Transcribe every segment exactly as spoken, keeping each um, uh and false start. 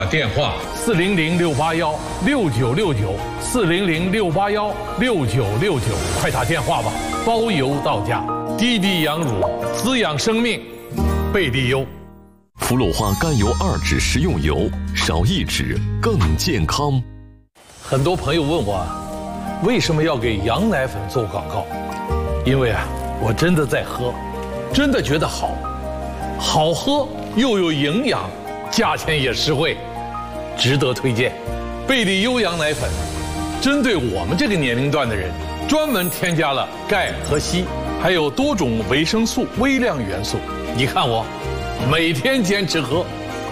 电话四零零六八幺六九六九四零零六八幺六九六九，快打电话吧，包邮到家。滴滴羊乳滋养生命，贝利优。 氟鲁化甘油二酯食用油，少一酯更健康。 很多朋友问我，为什么要给羊奶粉做广告？因为啊，我真的在喝，真的觉得好，好喝又有营养，价钱也实惠，值得推荐。贝利优羊奶粉，针对我们这个年龄段的人，专门添加了钙和硒，还有多种维生素、微量元素。你看我，每天坚持喝。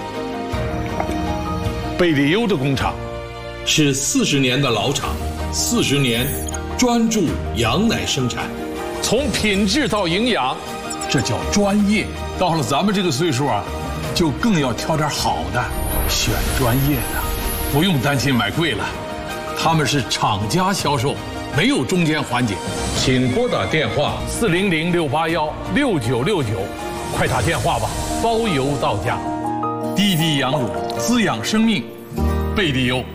贝利优的工厂是四十年的老厂，四十年专注羊奶生产，从品质到营养，这叫专业。到了咱们这个岁数啊，就更要挑点好的，选专业的，不用担心买贵了。他们是厂家销售，没有中间环节。请拨打电话四零零六八幺六九六九，快打电话吧，包邮到家。滴滴羊乳滋养生命，贝利优。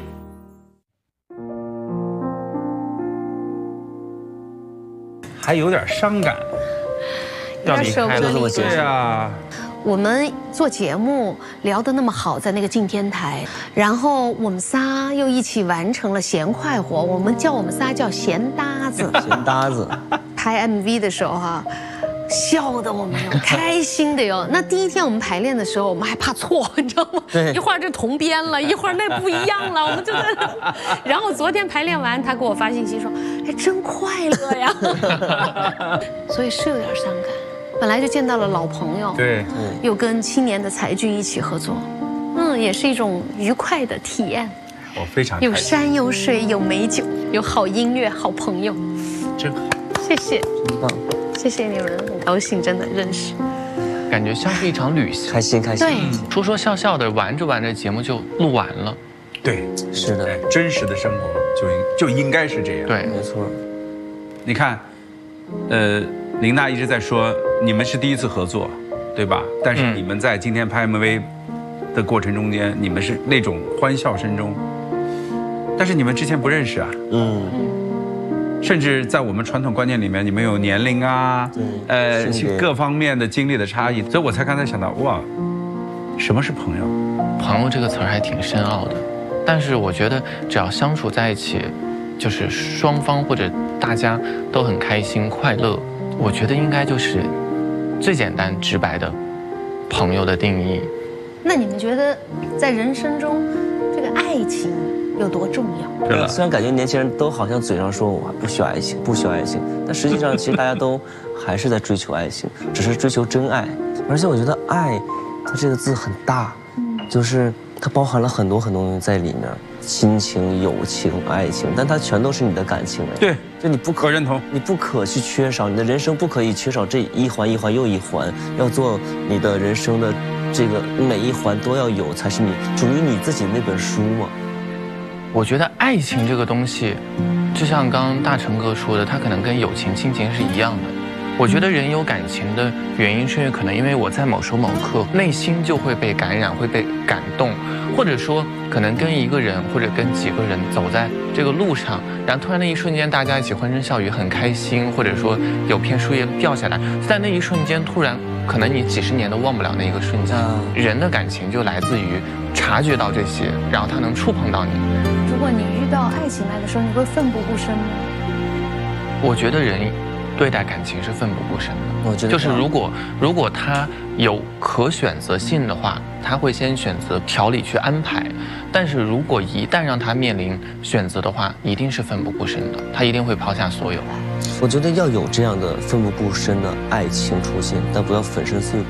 还有点伤感， 要离开了， 对啊。 我们做节目聊得那么好，在那个敬天台，然后我们仨又一起完成了闲快活，我们叫我们仨叫闲搭子。 闲搭子。 拍 M V 的时候哈、啊，笑的我们哟，开心的哟。那第一天我们排练的时候，我们还怕错，你知道吗？ 对。 一会儿这同编了，一会儿那不一样了，我们就在那。然后昨天排练完，他给我发信息说：“哎，真快乐呀。”所以是有点伤感。本来就见到了老朋友， 对， 又跟青年的才俊一起合作，嗯，也是一种愉快的体验。 我非常有山有水有美酒，有好音乐好朋友， 真好。 谢谢， 真棒， 谢谢你们，很高兴真的认识。 感觉像是一场旅行， 开心开心。 对， 说说笑笑的，玩着玩着节目就录完了。 对， 是的， 真实的生活就应就应该是这样。 对， 没错。 你看，呃。林娜一直在说你们是第一次合作，对吧？但是你们在今天拍 M V 的过程中间，你们是那种欢笑声中，但是你们之前不认识啊，嗯，甚至在我们传统观念里面，你们有年龄啊，呃，各方面的经历的差异，所以我才刚才想到，哇，什么是朋友？ 朋友这个词儿还挺深奥的，但是我觉得只要相处在一起，就是双方或者大家都很开心快乐。我觉得应该就是最简单直白的朋友的定义。 那你们觉得在人生中这个爱情有多重要？ 对了，虽然感觉年轻人都好像嘴上说我不需要爱情，不需要爱情，但实际上其实大家都还是在追求爱情，只是追求真爱。而且我觉得爱，它这个字很大，就是它包含了很多很多东西在里面。亲情、友情、爱情，但它全都是你的感情哎。 对， 就你不可认同， 你不可去缺少，你的人生不可以缺少这一环一环又一环，要做你的人生的这个每一环都要有，才是你属于你自己的那本书嘛。 我觉得爱情这个东西，就像刚刚大成哥说的，它可能跟友情、亲情是一样的。我觉得人有感情的原因，是因为可能因为我在某时候某刻内心就会被感染，会被感动，或者说可能跟一个人或者跟几个人走在这个路上，然后突然那一瞬间大家一起欢声笑语，很开心，或者说有片树叶掉下来，在那一瞬间突然可能你几十年都忘不了那一个瞬间。人的感情就来自于察觉到这些，然后它能触碰到你。 如果你遇到爱情来的时候，你会奋不顾身吗？ 我觉得人对待感情是奋不顾身的。 我觉得就是如果如果他有可选择性的话，他会先选择条理去安排。但是如果一旦让他面临选择的话，一定是奋不顾身的，他一定会抛下所有。 我觉得要有这样的奋不顾身的爱情出现，但不要粉身碎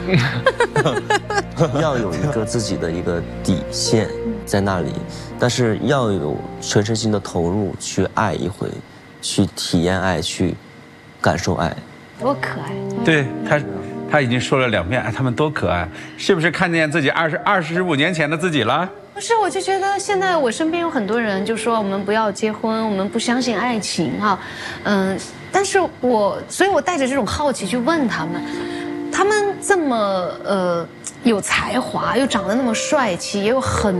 骨。要有一个自己的一个底线在那里，但是要有全身心的投入去爱一回，去体验爱，去感受爱。 多可爱！ 对他，他已经说了两遍，哎，他们多可爱，是不是看见自己二十二十五年前的自己了？ 不是，我就觉得现在我身边有很多人就说我们不要结婚，我们不相信爱情哈，嗯，但是我，所以我带着这种好奇去问他们，他们这么呃有才华，又长得那么帅气，也有很